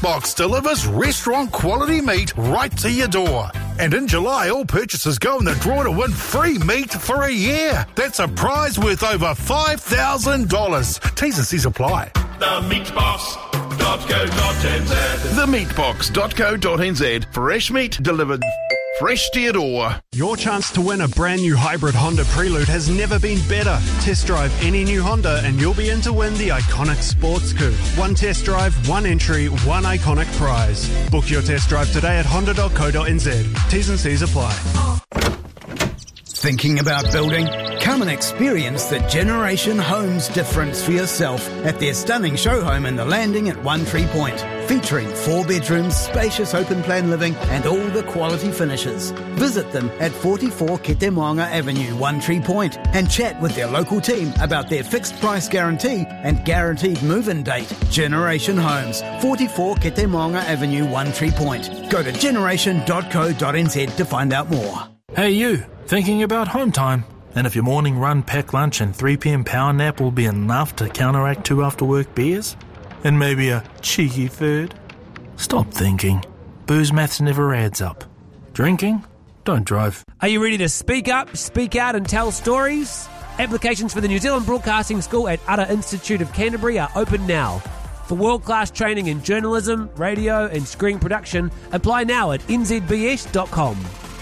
Box delivers restaurant quality meat right to your door. And in July, all purchases go in the draw to win free meat for a year. That's a prize worth over $5,000. T's and C's apply. TheMeatBox.co.nz. TheMeatBox.co.nz. Fresh meat delivered fresh to your door. Your chance to win a brand new hybrid Honda Prelude has never been better. Test drive any new Honda and you'll be in to win the iconic sports coupe. One test drive, one entry, one iconic prize. Book your test drive today at honda.co.nz. T's and C's apply. Thinking about building? Come and experience the Generation Homes difference for yourself at their stunning show home in the Landing at One Tree Point, featuring 4 bedrooms, spacious open plan living and all the quality finishes. Visit them at 44 Ketemoanga Avenue, One Tree Point, and chat with their local team about their fixed price guarantee and guaranteed move-in date. Generation Homes, 44 Ketemoanga Avenue, One Tree Point. Go to generation.co.nz to find out more. Hey you, thinking about home time? And if your morning run, pack lunch and 3 p.m. power nap will be enough to counteract 2 after-work beers? And maybe a cheeky third? Stop thinking. Booze maths never adds up. Drinking? Don't drive. Are you ready to speak up, speak out and tell stories? Applications for the New Zealand Broadcasting School at Ara Institute of Canterbury are open now. For world-class training in journalism, radio and screen production, apply now at nzbs.com.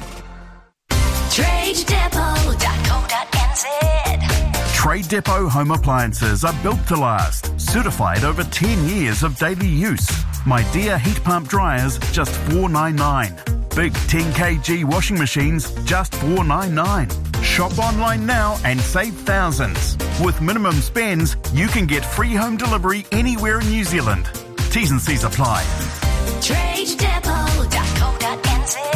TradeDepot.co.nz. Trade Depot home appliances are built to last. Certified over 10 years of daily use. My Dear heat pump dryers, just $4.99. Big 10 kg washing machines, just $4.99. Shop online now and save thousands. With minimum spends, you can get free home delivery anywhere in New Zealand. T's and C's apply. TradeDepot.co.nz.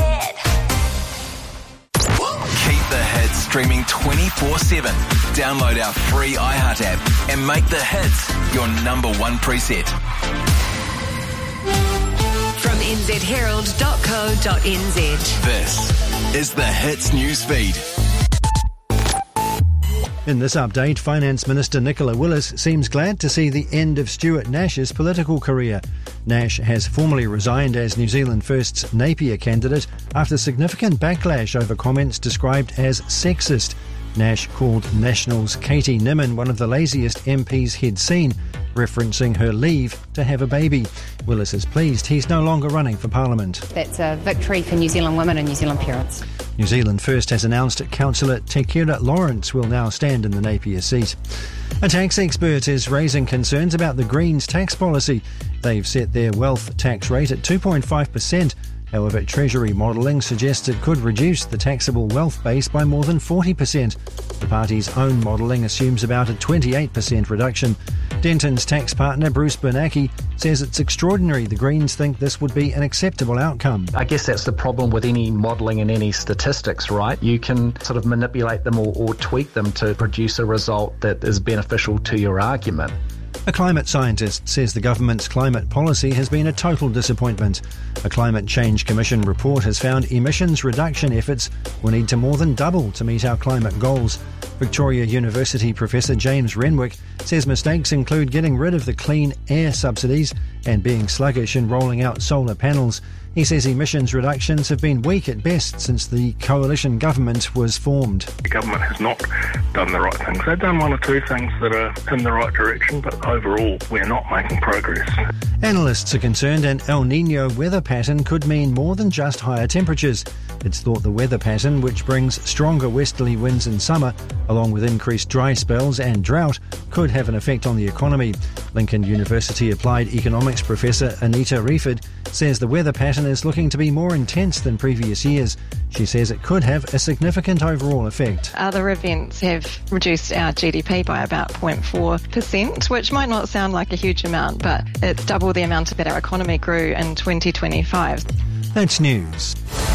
Keep the hits streaming 24/7. Download our free iHeart app and make the hits your number one preset. From nzherald.co.nz. This is the Hits newsfeed. In this update, Finance Minister Nicola Willis seems glad to see the end of Stuart Nash's political career. Nash has formally resigned as New Zealand First's Napier candidate after significant backlash over comments described as sexist. Nash called National's Katie Nimmin one of the laziest MPs he'd seen, referencing her leave to have a baby. Willis is pleased he's no longer running for Parliament. That's a victory for New Zealand women and New Zealand parents. New Zealand First has announced Councillor Tekira Lawrence will now stand in the Napier seat. A tax expert is raising concerns about the Greens tax policy. They've set their wealth tax rate at 2.5%. However, Treasury modelling suggests it could reduce the taxable wealth base by more than 40%. The party's own modelling assumes about a 28% reduction. Denton's tax partner Bruce Bernanke says it's extraordinary the Greens think this would be an acceptable outcome. I guess that's the problem with any modelling and any statistics, right? You can sort of manipulate them or tweak them to produce a result that is beneficial to your argument. A climate scientist says the government's climate policy has been a total disappointment. A Climate Change Commission report has found emissions reduction efforts will need to more than double to meet our climate goals. Victoria University Professor James Renwick says mistakes include getting rid of the clean air subsidies and being sluggish in rolling out solar panels. He says emissions reductions have been weak at best since the coalition government was formed. The government has not done the right things. They've done one or two things that are in the right direction, but overall we're not making progress. Analysts are concerned an El Niño weather pattern could mean more than just higher temperatures. It's thought the weather pattern, which brings stronger westerly winds in summer, along with increased dry spells and drought, could have an effect on the economy. Lincoln University Applied Economics Professor Anita Rieford says the weather pattern is looking to be more intense than previous years. She says it could have a significant overall effect. Other events have reduced our GDP by about 0.4%, which might not sound like a huge amount, but it's double the amount that our economy grew in 2025. That's news.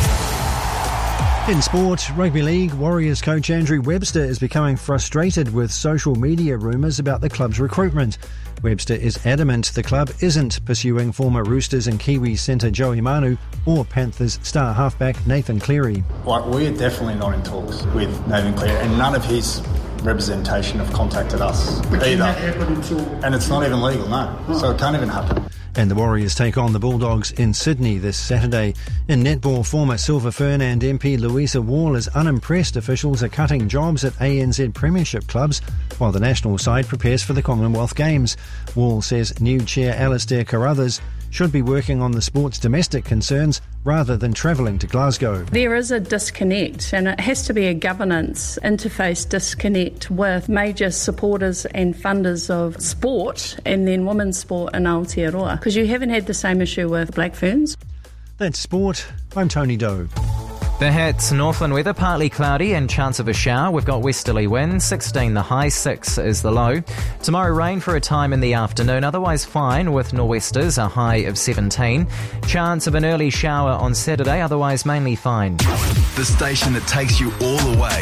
In sport, Rugby League, Warriors coach Andrew Webster is becoming frustrated with social media rumours about the club's recruitment. Webster is adamant the club isn't pursuing former Roosters and Kiwis centre Joey Manu or Panthers star halfback Nathan Cleary. We're definitely not in talks with Nathan Cleary, and none of his representation have contacted us either. And it's not even legal, no. So it can't even happen. And the Warriors take on the Bulldogs in Sydney this Saturday. In netball, former Silver Fern and MP Louisa Wall is unimpressed officials are cutting jobs at ANZ Premiership clubs while the national side prepares for the Commonwealth Games. Wall says new chair Alistair Carruthers should be working on the sport's domestic concerns rather than travelling to Glasgow. There is a disconnect, and it has to be a governance interface disconnect with major supporters and funders of sport and then women's sport in Aotearoa, because you haven't had the same issue with Black Ferns. That's sport. I'm Tony Doe. The Hits, Northland weather, partly cloudy and chance of a shower. We've got westerly winds, 16 the high, 6 is the low. Tomorrow rain for a time in the afternoon, otherwise fine with nor'westers, a high of 17. Chance of an early shower on Saturday, otherwise mainly fine. The station that takes you all the way.